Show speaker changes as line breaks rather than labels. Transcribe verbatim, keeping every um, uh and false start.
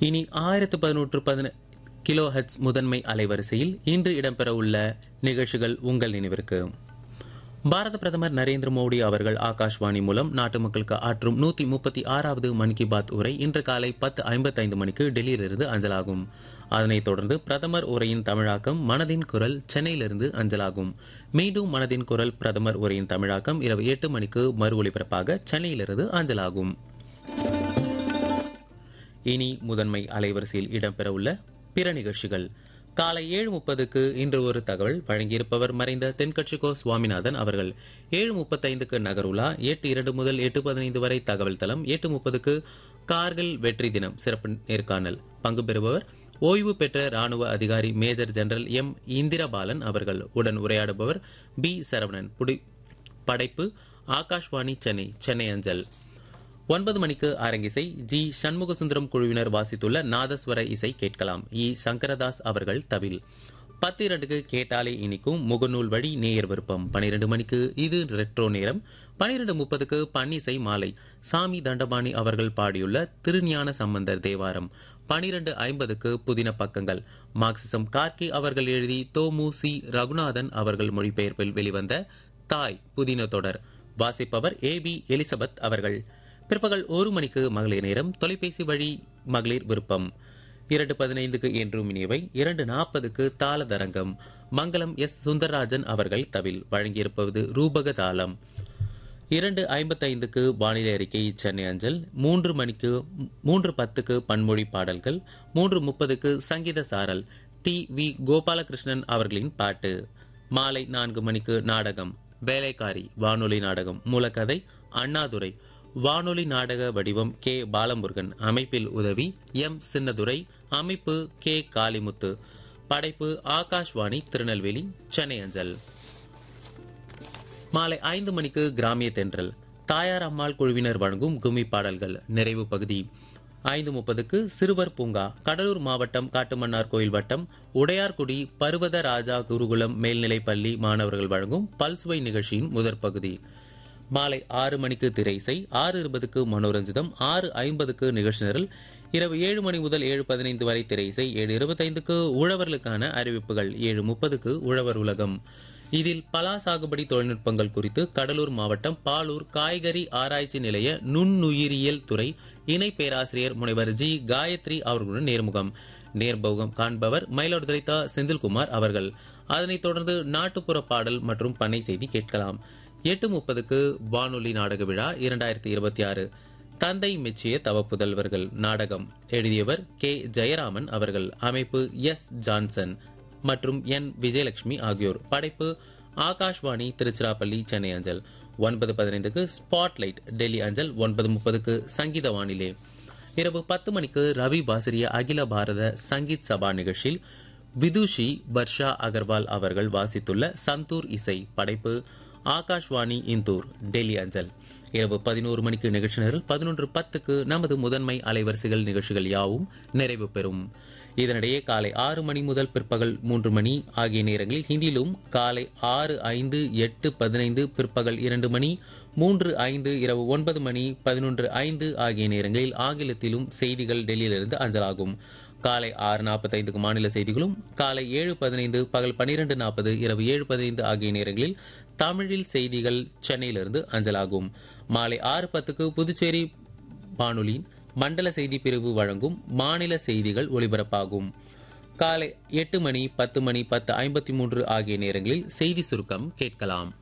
இனி ஆயிரத்து பதினொன்று பதின கிலோ ஹெட்ஸ் முதன்மை அலைவரிசையில் இன்று இடம்பெற உள்ள நிகழ்ச்சிகள் உங்கள் நினைவிற்கு. பாரத பிரதமர் நரேந்திர மோடி அவர்கள் ஆகாஷ்வாணி மூலம் நாட்டு மக்களுக்கு ஆற்றும் நூத்தி முப்பத்தி ஆறாவது மன் கி பாத் உரை இன்று காலை பத்து ஐம்பத்தைந்து மணிக்கு டெல்லியிலிருந்து அஞ்சலாகும். அதனைத் தொடர்ந்து பிரதமர் உரையின் தமிழாக்கம் மனதின் குரல் சென்னையிலிருந்து அஞ்சலாகும். மீண்டும் மனதின் குரல் பிரதமர் உரையின் தமிழாக்கம் இரவு எட்டு மணிக்கு மறு ஒலிபரப்பாக சென்னையிலிருந்து அஞ்சலாகும். இனி முதன்மை அலைவரிசையில் இடம்பெறவுள்ள பிற நிகழ்ச்சிகள். காலை ஏழு முப்பதுக்கு இன்று ஒரு தகவல் வழங்கியிருப்பவர் மறைந்த தென்கட்சிக்கோ சுவாமிநாதன் அவர்கள். ஏழு முப்பத்தைந்துக்கு நகருலா, எட்டு இரண்டு முதல் எட்டு பதினைந்து வரை தகவல் தளம், எட்டு முப்பதுக்கு கார்கில் வெற்றி தினம் சிறப்பு நேர்காணல். பங்கு பெறுபவர் ஓய்வு பெற்ற ராணுவ அதிகாரி மேஜர் ஜெனரல் எம் இந்திரபாலன் அவர்கள். உடன் உரையாடுபவர் பி சரவணன். படைப்பு ஆகாஷ்வாணி சென்னை சென்னை அஞ்சல். ஒன்பது மணிக்கு அரங்கிசை. ஜி சண்முகசுந்தரம் குழுவினர் வாசித்துள்ள நாதஸ்வர இசை கேட்கலாம். இ சங்கரதாஸ் அவர்கள் தவில். பத்து இரண்டுக்கு கேட்டாலே இனிக்கும் முகநூல் வழி நேயர் விருப்பம். பனிரெண்டு மணிக்கு இது ரெட்ரோ நேரம். பனிரெண்டு முப்பதுக்கு பன்னிசை மாலை. சாமி தண்டபாணி அவர்கள் பாடியுள்ள திருஞான சம்பந்தர் தேவாரம். பனிரெண்டு ஐம்பதுக்கு புதின பக்கங்கள். மார்க்சிசம் கார்கி அவர்கள் எழுதி தோமு சி ரகுநாதன் அவர்கள் மொழிபெயர்ப்பில் வெளிவந்த தாய் புதின தொடர். வாசிப்பவர் ஏ பி எலிசபெத் அவர்கள். பிற்பகல் ஒரு மணிக்கு மகளிர் நேரம். தொலைபேசி வழி மகளிர் விருப்பம். இரண்டு பதினைந்துக்கு என்றும் இனியவை. இரண்டு நாற்பதுக்கு தாளதரங்கம். மங்களம் எஸ் சுந்தரராஜன் அவர்கள் தவில். வழங்கியிருப்பது ரூபக தாளம். இரண்டு ஐம்பத்தைந்துக்கு வானிலை அறிக்கை சென்னை அஞ்சல். மூன்று மணிக்கு மூன்று பத்துக்கு பன்மொழி பாடல்கள். மூன்று முப்பதுக்கு சங்கீத சாரல். டி வி கோபாலகிருஷ்ணன் அவர்களின் பாட்டு. மாலை நான்கு மணிக்கு நாடகம் வேலைக்காரி வானொலி நாடகம். மூலக்கதை அண்ணாதுரை. வானொலி நாடக வடிவம் கே பாலமுருகன். அமைப்பில் உதவி எம் சின்னதுரை. அமைப்பு கே காளிமுத்து. படைப்பு ஆகாஷ்வாணி திருநெல்வேலி சென்னை அஞ்சல். மாலை ஐந்து மணிக்கு கிராமிய தென்றல். தாயார் அம்மாள் குழுவினர் வழங்கும் கும்மி பாடல்கள் நிறைவு பகுதி. ஐந்து முப்பதுக்கு சிறுவர் பூங்கா. கடலூர் மாவட்டம் காட்டுமன்னார் கோயில் வட்டம் உடையார்குடி பர்வத ராஜா குருகுலம் மேல்நிலைப் பள்ளி மாணவர்கள் வழங்கும் பல்சுவை நிகழ்ச்சியின் முதற் பகுதி. மாலை ஆறு மணிக்கு திரைசை. ஆறு இருபதுக்கு மனோரஞ்சிதம். ஆறு ஐம்பதுக்கு நிகழ்ச்சி நிரல். இரவு ஏழு மணி முதல் ஏழு பதினைந்து வரை திரைசை. ஏழு இருபத்தைந்துக்கு உழவர்களுக்கான அறிவிப்புகள். ஏழு முப்பதுக்கு உழவர் உலகம். இதில் பலா சாகுபடி தொழில்நுட்பங்கள் குறித்து கடலூர் மாவட்டம் பாலூர் காய்கறி ஆராய்ச்சி நிலைய நுண்ணுயிரியல் துறை இணை பேராசிரியர் முனைவர் ஜி காயத்ரி அவர்களுடன் நேர்முகம். நேர்முகம் காண்பவர் மயிலாடுதுறை தா செந்தில்குமார் அவர்கள். அதனைத் தொடர்ந்து நாட்டுப்புற பாடல் மற்றும் பண்ணை செய்தி கேட்கலாம். எட்டு முப்பதுக்கு வானொலி நாடக விழா இரண்டாயிரத்தி இருபத்தி ஆறு தந்தை மெச்சிய தவப்புதல்வர்கள் நாடகம். எழுதியவர் கே ஜெயராமன் அவர்கள். அமைப்பு எஸ் ஜான்சன் மற்றும் என் விஜயலட்சுமி ஆகியோர். படைப்பு ஆகாஷ்வாணி திருச்சிராப்பள்ளி சென்னை அஞ்சல். ஒன்பது பதினைந்துக்கு ஸ்பாட்லைட் டெல்லி அஞ்சல். ஒன்பது முப்பதுக்கு சங்கீத வானிலை. இரவு பத்து மணிக்கு ரவி பாசிரிய அகில பாரத சங்கீத் சபா நிகழ்ச்சியில் விதுஷி வர்ஷா அகர்வால் அவர்கள் வாசித்துள்ள சந்தூர் இசை. படைப்பு ஆகாஷ்வாணி இந்தூர் டெல்லி அஞ்சல். இரவு பதினோரு மணிக்கு நிகழ்ச்சி நிரல். பதினொன்று பத்துக்கு நமது முதன்மை அலைவரிசைகள் நிகழ்ச்சிகள் யாவும் நிறைவு பெறும். இதனிடையே காலை ஆறு மணி முதல் பிற்பகல் மூன்று மணி ஆகிய நேரங்களில் ஹிந்தியிலும், காலை ஆறு ஐந்து எட்டு பதினைந்து பிற்பகல் இரண்டு மணி மூன்று ஐந்து இரவு ஒன்பது மணி பதினொன்று ஐந்து ஆகிய நேரங்களில் ஆங்கிலத்திலும் செய்திகள் டெல்லியிலிருந்து அஞ்சலாகும். காலை ஆறு நாற்பத்தைந்துக்கு மாநில செய்திகளும், காலை ஏழு பதினைந்து பகல் பனிரெண்டு நாற்பது இரவு ஏழு பதினைந்து ஆகிய நேரங்களில் தமிழில் செய்திகள் சென்னையிலிருந்து அஞ்சலாகும். மாலை ஆறு பத்துக்கு புதுச்சேரி வானொலியின் மண்டல செய்தி பிரிவு வழங்கும் மாநில செய்திகள் ஒலிபரப்பாகும். காலை எட்டு மணி பத்து மணி பத்து ஐம்பத்தி மூன்று ஆகிய நேரங்களில் செய்தி சுருக்கம் கேட்கலாம்.